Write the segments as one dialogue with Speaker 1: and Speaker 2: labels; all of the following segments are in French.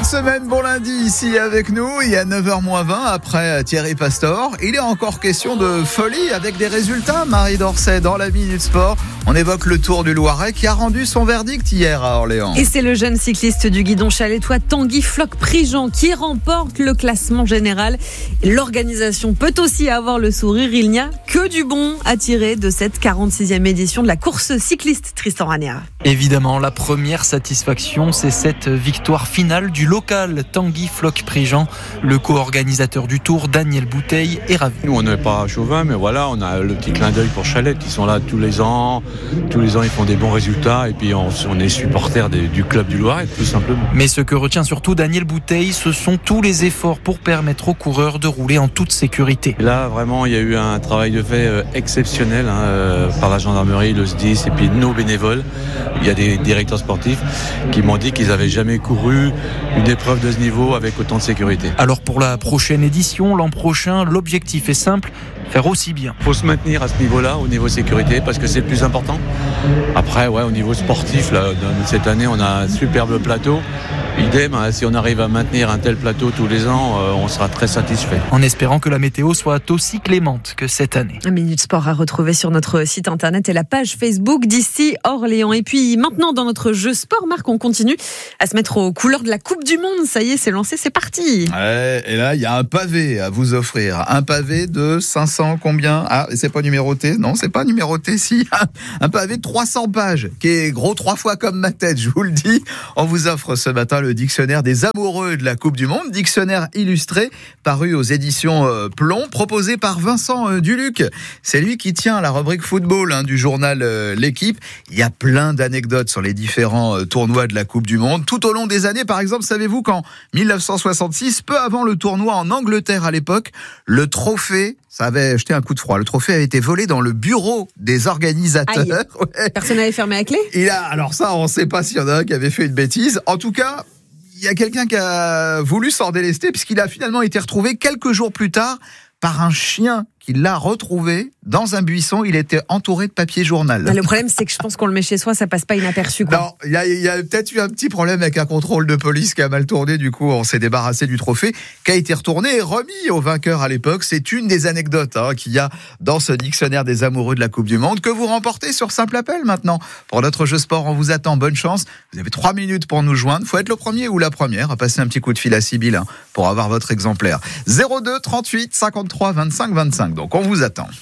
Speaker 1: semaine, bon lundi ici avec nous. Il y a 9h-20 après Thierry Pastor. Il est encore question de folie avec des résultats. Marie Dorset dans la Minute Sport. On évoque le Tour du Loiret qui a rendu son verdict hier à Orléans.
Speaker 2: Et c'est le jeune cycliste du guidon chalétois Tanguy Floch-Prigent qui remporte le classement général. L'organisation peut aussi avoir le sourire. Il n'y a que du bon à tirer de cette 46e édition de la course cycliste. Tristan Rania.
Speaker 3: Évidemment, la première satisfaction, c'est cette victoire finale du local Tanguy Floch-Prigent. Le co-organisateur du Tour, Daniel Bouteille, est ravi.
Speaker 4: Nous, on n'est pas chauvin, mais voilà, on a le petit clin d'œil pour Chalette qui sont là tous les ans. Tous les ans, ils font des bons résultats et puis on est supporters du club du Loiret, tout simplement.
Speaker 3: Mais ce que retient surtout Daniel Bouteille, ce sont tous les efforts pour permettre aux coureurs de rouler en toute sécurité.
Speaker 4: Et là, vraiment, il y a eu un travail de fait exceptionnel par la gendarmerie, le SDIS et puis nos bénévoles. Il y a des directeurs sportifs qui m'ont dit qu'ils n'avaient jamais couru une épreuve de ce niveau avec autant de sécurité.
Speaker 3: Alors pour la prochaine édition, l'an prochain, l'objectif est simple, faire aussi bien.
Speaker 4: Il faut se maintenir à ce niveau-là, au niveau sécurité, parce que c'est le plus important. Après, au niveau sportif, là, cette année, on a un superbe plateau. Idem, si on arrive à maintenir un tel plateau tous les ans, on sera très satisfait.
Speaker 3: En espérant que la météo soit aussi clémente que cette année.
Speaker 2: Un Minute Sport à retrouver sur notre site internet et la page Facebook d'ici Orléans. Et puis maintenant, dans notre jeu sport, Marc, on continue à se mettre aux couleurs de la Coupe du Monde. Ça y est, c'est lancé, c'est parti.
Speaker 1: Ouais, et là, il y a un pavé à vous offrir. Un pavé de 500 combien ? Ah, c'est pas numéroté ? Non, c'est pas numéroté, si. Un pavé de 300 pages, qui est gros 3 fois comme ma tête, je vous le dis. On vous offre ce matin le dictionnaire des amoureux de la Coupe du Monde, dictionnaire illustré, paru aux éditions Plomb, proposé par Vincent Duluc. C'est lui qui tient la rubrique football du journal L'Équipe. Il y a plein d'anecdotes sur les différents tournois de la Coupe du Monde. Tout au long des années, par exemple, savez-vous qu'en 1966, peu avant le tournoi en Angleterre à l'époque, le trophée, ça avait jeté un coup de froid. Le trophée avait été volé dans le bureau des organisateurs.
Speaker 2: Ouais. Personne n'avait fermé la clé ?
Speaker 1: Alors ça, on ne sait pas s'il y en a un qui avait fait une bêtise. En tout cas, il y a quelqu'un qui a voulu s'en délester puisqu'il a finalement été retrouvé quelques jours plus tard par un chien qui l'a retrouvé dans un buisson. Il était entouré de papier journal.
Speaker 2: Le problème, c'est que je pense qu'on le met chez soi, ça passe pas inaperçu, quoi.
Speaker 1: Non, il y a peut-être eu un petit problème avec un contrôle de police qui a mal tourné. Du coup, on s'est débarrassé du trophée qui a été retourné et remis au vainqueur à l'époque. C'est une des anecdotes qu'il y a dans ce dictionnaire des amoureux de la Coupe du Monde que vous remportez sur simple appel maintenant. Pour notre jeu sport, on vous attend. Bonne chance. Vous avez 3 minutes pour nous joindre. Faut être le premier ou la première à passer un petit coup de fil à Sybille pour avoir votre exemplaire. 02 38 53 25 25. Donc, on vous attend.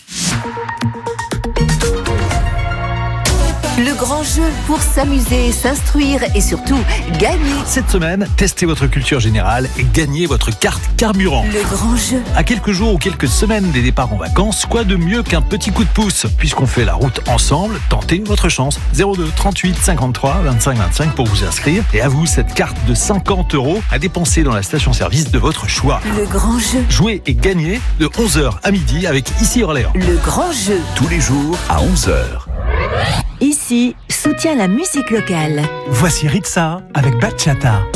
Speaker 5: Le grand jeu pour s'amuser, s'instruire et surtout gagner.
Speaker 6: Cette semaine, testez votre culture générale et gagnez votre carte carburant.
Speaker 5: Le grand jeu.
Speaker 6: À quelques jours ou quelques semaines des départs en vacances, quoi de mieux qu'un petit coup de pouce ? Puisqu'on fait la route ensemble, tentez votre chance. 02 38 53 25 25 pour vous inscrire. Et à vous, cette carte de 50 € à dépenser dans la station-service de votre choix.
Speaker 5: Le grand jeu.
Speaker 6: Jouez et gagnez de 11h à midi avec Ici Orléans.
Speaker 5: Le grand jeu.
Speaker 1: Tous les jours à 11h.
Speaker 5: Ici, soutient la musique locale.
Speaker 6: Voici Ritza avec Bachata.